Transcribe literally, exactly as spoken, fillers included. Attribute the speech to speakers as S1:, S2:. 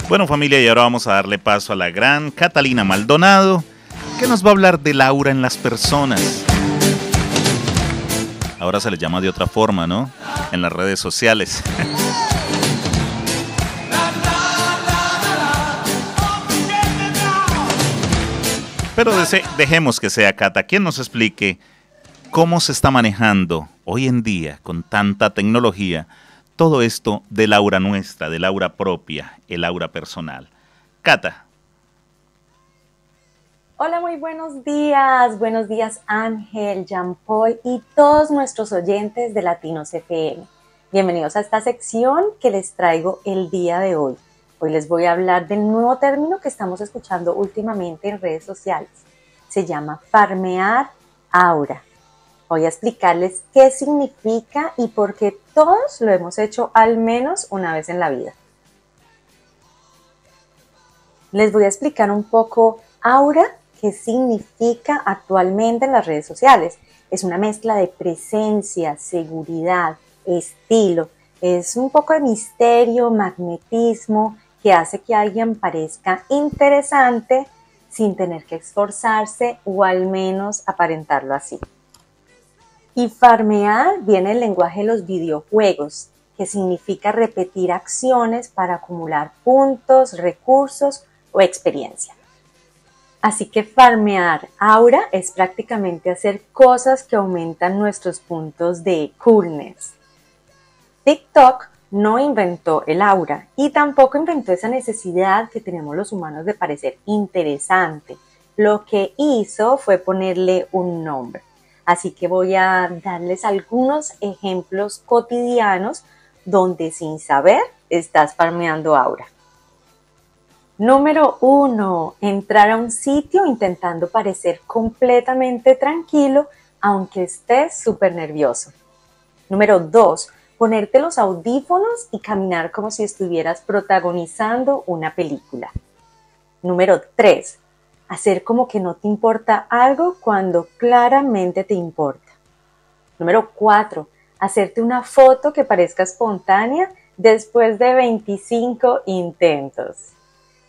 S1: Bueno, familia, y ahora vamos a darle paso a la gran Catalina Maldonado, que nos va a hablar del aura en las personas. Ahora se les llama de otra forma, ¿no? En las redes sociales. Pero dejemos que sea Cata quien nos explique cómo se está manejando hoy en día con tanta tecnología todo esto del aura nuestra, del aura propia, el aura personal. Cata.
S2: Hola, muy buenos días. Buenos días, Ángel, Jean Paul y todos nuestros oyentes de Latinos F M. Bienvenidos a esta sección que les traigo el día de hoy. Hoy les voy a hablar del nuevo término que estamos escuchando últimamente en redes sociales. Se llama farmear aura. Voy a explicarles qué significa y por qué todos lo hemos hecho al menos una vez en la vida. Les voy a explicar un poco aura, qué significa actualmente en las redes sociales. Es una mezcla de presencia, seguridad, estilo. Es un poco de misterio, magnetismo, que hace que alguien parezca interesante sin tener que esforzarse o al menos aparentarlo así. Y farmear viene del lenguaje de los videojuegos, que significa repetir acciones para acumular puntos, recursos o experiencia. Así que farmear aura es prácticamente hacer cosas que aumentan nuestros puntos de coolness. TikTok no inventó el aura y tampoco inventó esa necesidad que tenemos los humanos de parecer interesante. Lo que hizo fue ponerle un nombre. Así que voy a darles algunos ejemplos cotidianos donde sin saber estás farmeando aura. Número uno, entrar a un sitio intentando parecer completamente tranquilo aunque estés súper nervioso. Número dos, ponerte los audífonos y caminar como si estuvieras protagonizando una película. Número tres, hacer como que no te importa algo cuando claramente te importa. Número cuatro, hacerte una foto que parezca espontánea después de veinticinco intentos.